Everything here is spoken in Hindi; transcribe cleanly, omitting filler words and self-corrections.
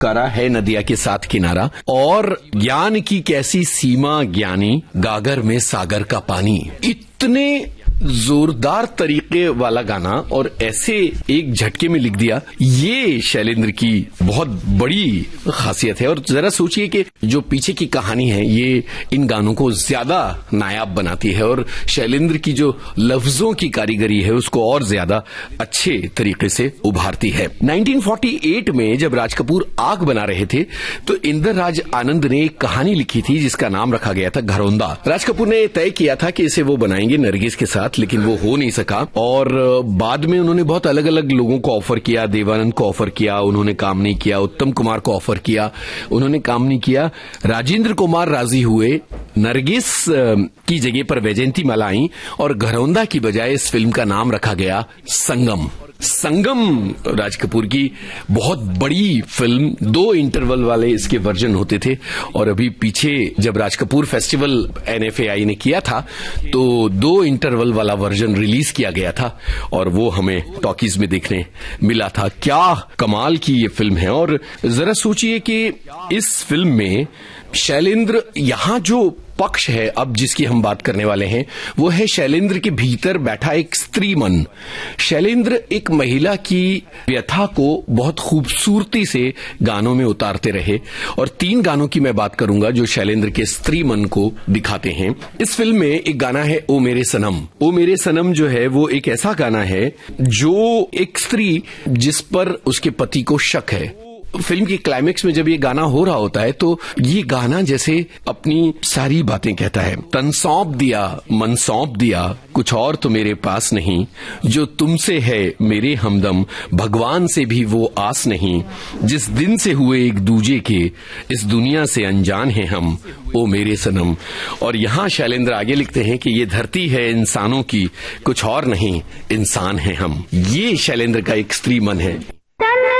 करा है नदिया के साथ किनारा, और ज्ञान की कैसी सीमा ज्ञानी, गागर में सागर का पानी। इतने जोरदार तरीके वाला गाना और ऐसे एक झटके में लिख दिया, ये शैलेंद्र की बहुत बड़ी खासियत है। और जरा सोचिए कि जो पीछे की कहानी है ये इन गानों को ज्यादा नायाब बनाती है और शैलेंद्र की जो लफ्जों की कारीगरी है उसको और ज्यादा अच्छे तरीके से उभारती है। 1948 में जब राज कपूर आग बना रहे थे तो इंदर राज आनंद ने एक कहानी लिखी थी जिसका नाम रखा गया था घरौंदा। राज कपूर ने तय किया था कि इसे वो बनाएंगे नरगिस के साथ, लेकिन वो हो नहीं सका और बाद में उन्होंने बहुत अलग अलग लोगों को ऑफर किया। देवानंद को ऑफर किया, उन्होंने काम नहीं किया। उत्तम कुमार को ऑफर किया, उन्होंने काम नहीं किया। राजेंद्र कुमार राजी हुए, नरगिस की जगह पर वैजयंती माला आई और घरौंदा की बजाय इस फिल्म का नाम रखा गया संगम। संगम राज कपूर की बहुत बड़ी फिल्म, 2 इंटरवल वाले इसके वर्जन होते थे और अभी पीछे जब राज कपूर फेस्टिवल NFAI ने किया था तो 2 इंटरवल वाला वर्जन रिलीज किया गया था और वो हमें टॉकीज में देखने मिला था। क्या कमाल की ये फिल्म है। और जरा सोचिए कि इस फिल्म में शैलेंद्र, यहां जो पक्ष है अब जिसकी हम बात करने वाले हैं वो है शैलेंद्र के भीतर बैठा एक स्त्री मन। शैलेंद्र एक महिला की व्यथा को बहुत खूबसूरती से गानों में उतारते रहे और 3 गानों की मैं बात करूंगा जो शैलेंद्र के स्त्री मन को दिखाते हैं। इस फिल्म में एक गाना है ओ मेरे सनम। ओ मेरे सनम जो है वो एक ऐसा गाना है जो एक स्त्री जिस पर उसके पति को शक है, फिल्म की क्लाइमेक्स में जब ये गाना हो रहा होता है तो ये गाना जैसे अपनी सारी बातें कहता है। तन सौंप दिया, मन सौंप दिया, कुछ और तो मेरे पास नहीं, जो तुमसे है मेरे हमदम, भगवान से भी वो आस नहीं, जिस दिन से हुए एक दूजे के, इस दुनिया से अनजान है हम, ओ मेरे सनम। और यहाँ शैलेंद्र आगे लिखते हैं कि ये धरती है इंसानों की, कुछ और नहीं, इंसान है हम। ये शैलेंद्र का एक स्त्री मन है।